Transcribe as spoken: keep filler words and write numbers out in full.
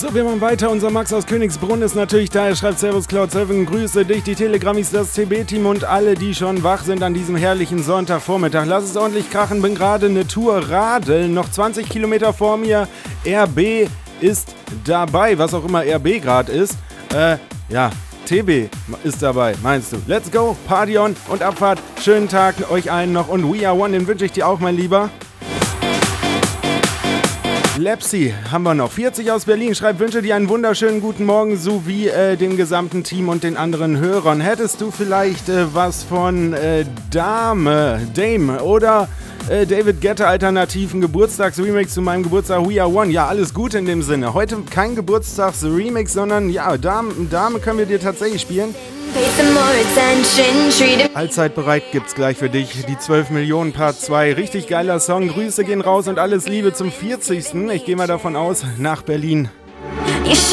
So, wir machen weiter. Unser Max aus Königsbrunn ist natürlich da. Er schreibt Servus Cloud sieben, grüße dich, die Telegrammis, das C B-Team und alle, die schon wach sind an diesem herrlichen Sonntagvormittag. Lass es ordentlich krachen, bin gerade eine Tour radeln. Noch zwanzig Kilometer vor mir. R B ist dabei, was auch immer R B gerade ist. Äh, ja, T B ist dabei, meinst du? Let's go, Party on und Abfahrt. Schönen Tag euch allen noch und We Are One, den wünsche ich dir auch, mein Lieber. Lepsi haben wir noch. vierzig aus Berlin schreibt, wünsche dir einen wunderschönen guten Morgen sowie äh, dem gesamten Team und den anderen Hörern. Hättest du vielleicht äh, was von äh, Dame, Dame oder äh, David Guetta alternativen Geburtstagsremix zu meinem Geburtstag We Are One? Ja, alles Gute in dem Sinne. Heute kein Geburtstagsremix, sondern ja, Dame, Dame können wir dir tatsächlich spielen. Allzeit bereit gibt's gleich für dich die zwölf Millionen Part zwei. Richtig geiler Song. Grüße gehen raus und alles Liebe zum vierzigsten Ich gehe mal davon aus, nach Berlin.